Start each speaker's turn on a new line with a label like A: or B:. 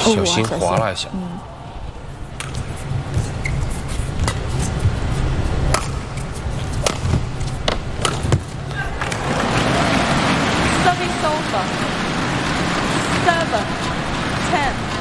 A: 小心滑了一下。
B: Service over. 7, 10.